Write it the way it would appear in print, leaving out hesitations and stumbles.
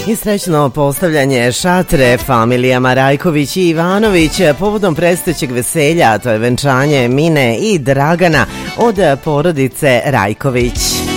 I srećno postavljanje šatre familijama Rajković i Ivanović povodom predstojećeg veselja, to je venčanje Mine i Dragana od porodice Rajković.